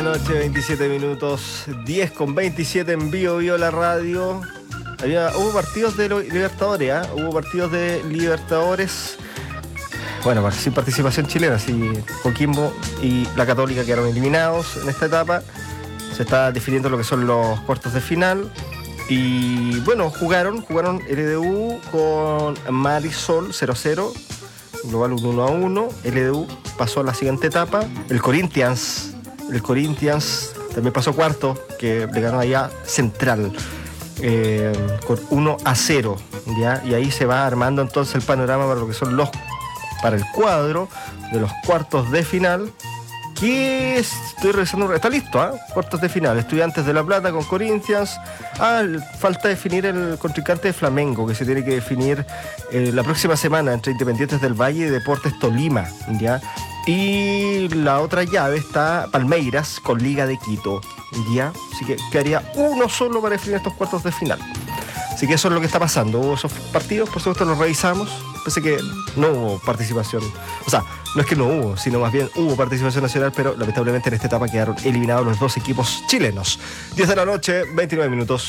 Noche, 27 minutos, 10:27 en Bio la radio. Hubo partidos de Libertadores, ¿eh? Hubo partidos de Libertadores. Bueno, sin participación chilena, sí, Coquimbo y la Católica quedaron eliminados en esta etapa. Se está definiendo lo que son los cuartos de final. Y bueno, jugaron LDU con Marisol 0-0, global 1-1. LDU pasó a la siguiente etapa. El Corinthians también pasó cuarto, que le ganó allá Central con 1-0, ¿ya? Y ahí se va armando entonces el panorama para lo que son para el cuadro de los cuartos de final, que estoy revisando, está listo, ¿eh? Cuartos de final, Estudiantes de La Plata con Corinthians. Falta definir el contrincante de Flamengo, que se tiene que definir la próxima semana entre Independientes del Valle y Deportes Tolima, ¿ya? Y la otra llave está Palmeiras con Liga de Quito, ¿ya? Así que quedaría uno solo para definir estos cuartos de final. Así que eso es lo que está pasando. Hubo esos partidos, por supuesto los revisamos. Pensé que no hubo participación. O sea, no es que no hubo, sino más bien hubo participación nacional, pero lamentablemente en esta etapa quedaron eliminados los dos equipos chilenos. 10 de la noche, 29 minutos.